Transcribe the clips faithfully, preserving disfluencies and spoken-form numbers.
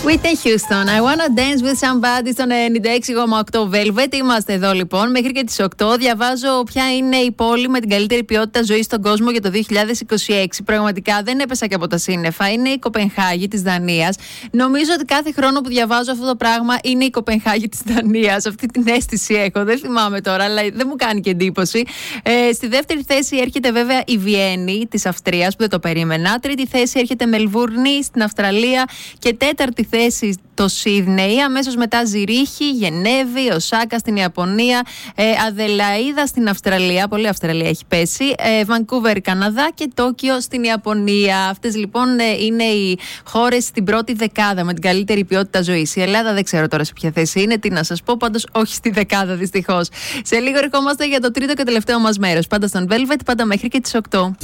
Whitney Houston, I wanna dance with somebody στον ενενήντα έξι κόμμα οκτώ Velvet. Είμαστε εδώ λοιπόν μέχρι και τις οκτώ. Διαβάζω ποια είναι η πόλη με την καλύτερη ποιότητα ζωής στον κόσμο για το δύο χιλιάδες είκοσι έξι. Πραγματικά δεν έπεσα και από τα σύννεφα. Είναι η Κοπενχάγη της Δανίας. Νομίζω ότι κάθε χρόνο που διαβάζω αυτό το πράγμα είναι η Κοπενχάγη της Δανίας. Αυτή την αίσθηση έχω. Δεν θυμάμαι τώρα, αλλά δεν μου κάνει και εντύπωση. Ε, στη δεύτερη θέση έρχεται βέβαια η Βιέννη της Αυστρίας, που δεν το περίμενα. Τρίτη θέση έρχεται Μελβούρνη στην Αυστραλία. Και τέταρτη θέση το Σίδνεϊ, αμέσως μετά Ζηρίχη, Γενέβη, Οσάκα στην Ιαπωνία, ε, Αδελαΐδα στην Αυστραλία, πολύ Αυστραλία έχει πέσει, ε, Βανκούβερ Καναδά και Τόκιο στην Ιαπωνία. Αυτές λοιπόν ε, είναι οι χώρες στην πρώτη δεκάδα με την καλύτερη ποιότητα ζωής. Η Ελλάδα δεν ξέρω τώρα σε ποια θέση είναι, τι να σας πω, πάντως όχι στη δεκάδα δυστυχώς. Σε λίγο ερχόμαστε για το τρίτο και τελευταίο μας μέρος. Πάντα στον Velvet, πάντα μέχρι και τις οκτώ.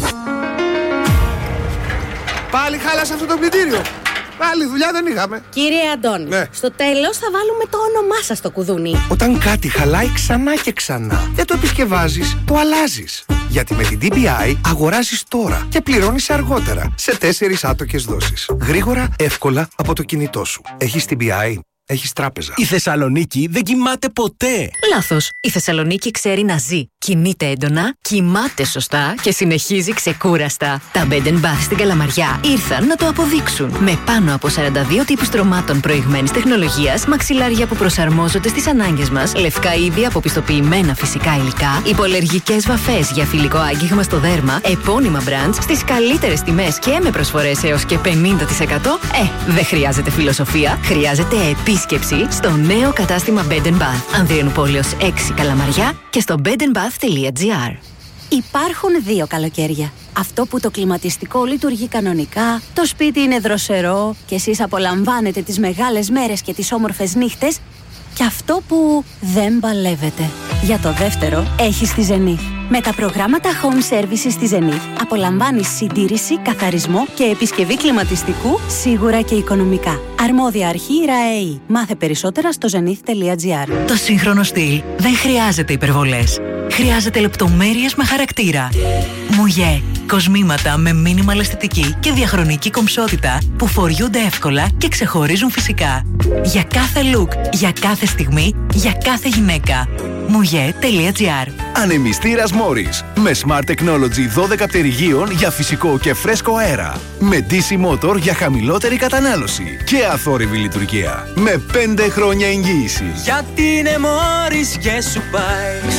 Πάλι χάλασε αυτό το πλυντήριο. Άλλη δουλειά δεν είχαμε. Κύριε Αντώνη, ναι. Στο τέλος θα βάλουμε το όνομά σας στο κουδούνι. Όταν κάτι χαλάει ξανά και ξανά, δεν το επισκευάζεις, το αλλάζεις. Γιατί με την ντι μπι άι αγοράζεις τώρα και πληρώνεις αργότερα σε τέσσερις άτοκες δόσεις. Γρήγορα, εύκολα από το κινητό σου. Έχεις ντι μπι άι. Έχεις τράπεζα. Η Θεσσαλονίκη δεν κοιμάται ποτέ. Λάθος. Η Θεσσαλονίκη ξέρει να ζει. Κινείται έντονα, κοιμάται σωστά και συνεχίζει ξεκούραστα. Τα Bed and Bath στην Καλαμαριά ήρθαν να το αποδείξουν. Με πάνω από σαράντα δύο τύπους τρομάτων προηγμένης τεχνολογίας, μαξιλάρια που προσαρμόζονται στις ανάγκες μας, λευκά είδη από πιστοποιημένα φυσικά υλικά, υπολεργικές βαφές για φιλικό άγγιγμα στο δέρμα, επώνυμα brands στις καλύτερες τιμές και με προσφορές έως και πενήντα τοις εκατό. Ε, δεν χρειάζεται φιλοσοφία, χρειάζεται επίσκεψη στο νέο κατάστημα Bed and Bath. Ανδριανουπόλεως έξι Καλαμαριά και στο bed and bath τελεία gr. Υπάρχουν δύο καλοκαίρια. Αυτό που το κλιματιστικό λειτουργεί κανονικά, το σπίτι είναι δροσερό και εσείς απολαμβάνετε τις μεγάλες μέρες και τις όμορφες νύχτες, και αυτό που δεν παλεύετε. Για το δεύτερο έχεις τη Zenith. Με τα προγράμματα Home Services στη Zenith απολαμβάνεις συντήρηση, καθαρισμό και επισκευή κλιματιστικού σίγουρα και οικονομικά. Αρμόδια αρχή ΡΑΕΗ. Μάθε περισσότερα στο zenith τελεία gr. Το σύγχρονο στυλ δεν χρειάζεται υπερβολές. Χρειάζεται λεπτομέρειες με χαρακτήρα. Μουγέ. Κοσμήματα με μίνιμαλ αισθητική και διαχρονική κομψότητα που φοριούνται εύκολα και ξεχωρίζουν φυσικά. Για κάθε look, για κάθε στιγμή, για κάθε γυναίκα. μουγέ τελεία gr. Ανεμιστήρας Morris. Με Smart Technology δώδεκα πτερυγίων για φυσικό και φρέσκο αέρα. Με ντι σι Motor για χαμηλότερη κατανάλωση. Και αθόρυβη λειτουργία. Με πέντε χρόνια εγγύηση. Γιατί είναι Morris και σου πάει.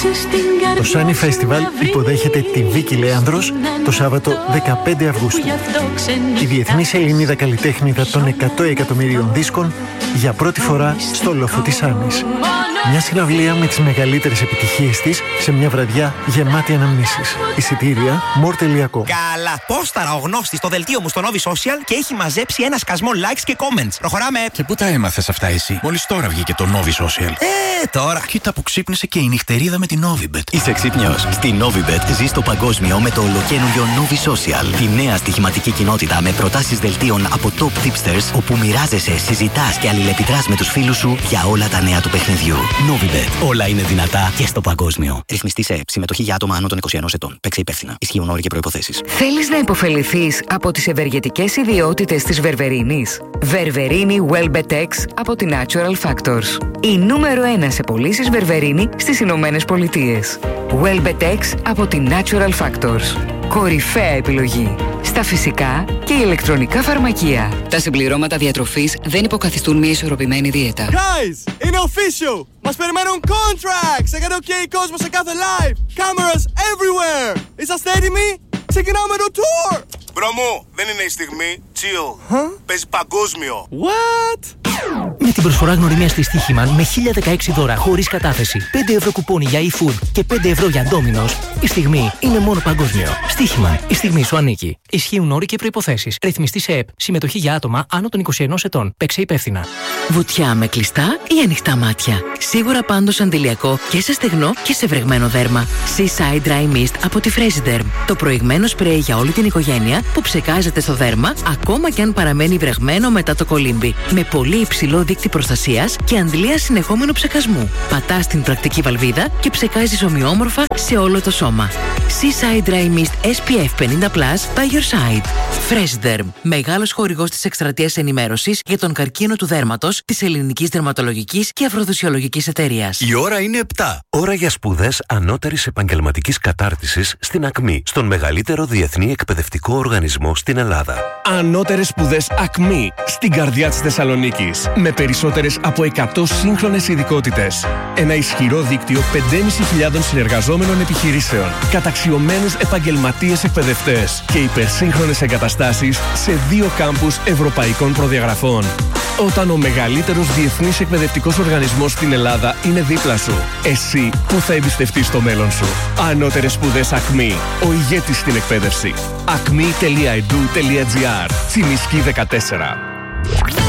Το Sunny Festival υποδέχεται τη Βίκη Λέανδρος το Σάββατο δεκαπέντε Αυγούστου. Η διεθνής Ελληνίδα καλλιτέχνηδα των εκατό εκατομμυρίων δίσκων για πρώτη φορά στο λόφο της Άννης. Μια συναυλία με τις μεγαλύτερες επιτυχίες της σε μια βραδιά γεμάτη αναμνήσεις. Εισιτήρια more τελεία com. Καλά, πόσταρα ο γνώστης στο δελτίο μου στο Novi Social και έχει μαζέψει ένα σκασμό likes και comments. Προχωράμε. Και πού τα έμαθες αυτά εσύ? Μόλις τώρα βγήκε το Novi Social. Ε, τώρα. Κοίτα που ξύπνησε και η νυχτερίδα με την Novibet. Είσαι ξύπνιος? Στη Novibet ζεις το παγκόσμιο με το ολοκαίνουργιο Novi Social. Τη νέα στοιχηματική κοινότητα με προτάσεις δελτίων από top tipsters, όπου μοιράζεσαι, συζητάς και αλληλεπιδράς με τους φίλους σου για όλα τα νέα του παιχνιδιού. Novibet. Όλα είναι δυνατά και στο παγκόσμιο. Ρυθμιστή σε συμμετοχή για άτομα άνω των είκοσι ενός ετών. Παίξε υπεύθυνα. Ισχύουν όροι και προϋποθέσεις. Θέλεις να υποφεληθείς από τις ευεργετικές ιδιότητες της βερβερίνης? Βερβερίνη Welbetex από τη Natural Factors. Η νούμερο ένα σε πωλήσεις βερβερίνη στις Ηνωμένες Πολιτείες. Welbetex από τη Natural Factors. Κορυφαία επιλογή στα φυσικά και ηλεκτρονικά φαρμακεία. Τα συμπληρώματα διατροφής δεν υποκαθιστούν μια ισορροπημένη δίαιτα. Guys, είναι official! Μας περιμένουν contracts! Έκανε ok κόσμο σε κάθε live! Cameras everywhere! Είσαστε έτοιμοι? Ξεκινάμε το tour! Μπρο μου, δεν είναι η στιγμή. Chill. Huh? Παίζει παγκόσμιο. What? Με την προσφορά γνωριμίας της Στοίχημαν με χίλια δεκαέξι δώρα χωρίς κατάθεση, πέντε ευρώ κουπόνι για e-food και πέντε ευρώ για Domino's, η στιγμή είναι μόνο παγκόσμιο. Στοίχημαν, η στιγμή σου ανήκει. Ισχύουν όροι και προϋποθέσεις. Ρυθμιστή σε ΕΠ. Συμμετοχή για άτομα άνω των είκοσι ενός ετών. Παίξε υπεύθυνα. Βουτιά με κλειστά ή ανοιχτά μάτια. Σίγουρα πάντως αντιλιακό και σε στεγνό και σε βρεγμένο δέρμα. Seaside Dry Mist από τη Fresiderm. Το προηγμένο σπρέι για όλη την οικογένεια που ψεκάζεται στο δέρμα ακόμα και αν παραμένει βρεγμένο μετά το κολύμπι. Με πολύ υψηλό δείκτη προστασίας και αντλία συνεχόμενου ψεκασμού. Πατάς την πρακτική βαλβίδα και ψεκάζεις ομοιόμορφα σε όλο το σώμα. Seaside Dry Mist ες πι εφ πενήντα πλας by your side. Freshderm, μεγάλος χορηγός της εκστρατείας ενημέρωσης για τον καρκίνο του δέρματος της Ελληνικής Δερματολογικής και Αφροδοσιολογικής Εταιρείας. Η ώρα είναι επτά. Ώρα για σπουδές ανώτερης επαγγελματικής κατάρτισης στην ΑΚΜΗ, στον μεγαλύτερο διεθνή εκπαιδευτικό οργανισμό στην Ελλάδα. Ανώτερες σπουδές ΑΚΜΗ, στην καρδιά της Θεσσαλονίκης. Με περισσότερες από εκατό σύγχρονες ειδικότητες. Ένα ισχυρό δίκτυο πεντέμισι χιλιάδων συνεργαζόμενων επιχειρήσεων. Καταξιωμένους επαγγελματίες εκπαιδευτές και υπερσύγχρονες εγκαταστάσεις σε δύο κάμπους ευρωπαϊκών προδιαγραφών. Όταν ο μεγαλύτερος διεθνής εκπαιδευτικός οργανισμός στην Ελλάδα είναι δίπλα σου, εσύ που θα εμπιστευτείς το μέλλον σου. Ανώτερες σπουδές ΑΚΜΗ, ο ηγέτης στην εκπαίδευση. ακμή τελεία ι ντι γιου τελεία τζι άρ. Τσιμισκή δεκατέσσερα.